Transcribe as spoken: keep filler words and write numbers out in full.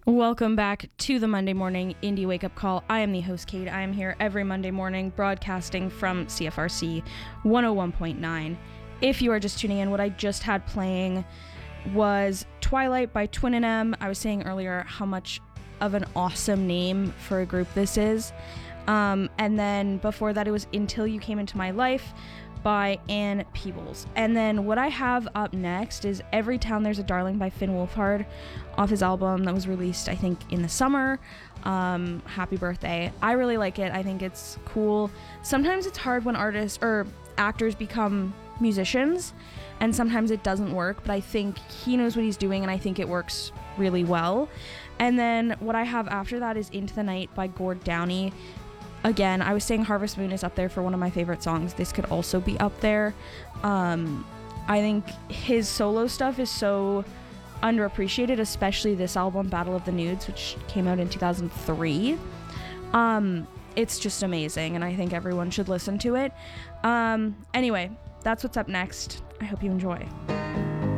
Welcome back to the Monday Morning Indie Wake Up Call. I am the host, Kate. I am here every Monday morning broadcasting from C F R C one oh one point nine. If you are just tuning in, what I just had playing was Twilight by Twin and M. I was saying earlier how much of an awesome name for a group this is. Um, and then before that, it was Until You Came Into My Life by Ann Peebles. And then what I have up next is Every Town There's a Darling by Finn Wolfhard off his album that was released, I think, in the summer. Um, happy birthday. I really like it. I think it's cool. Sometimes it's hard when artists or actors become musicians, and sometimes it doesn't work, but I think he knows what he's doing, and I think it works really well. And then what I have after that is Into the Night by Gord Downie. Again, I was saying Harvest Moon is up there for one of my favorite songs. This could also be up there. Um, I think his solo stuff is so underappreciated, especially this album, Battle of the Nudes, which came out in two thousand three. Um, it's just amazing, and I think everyone should listen to it. Um, anyway, that's what's up next. I hope you enjoy.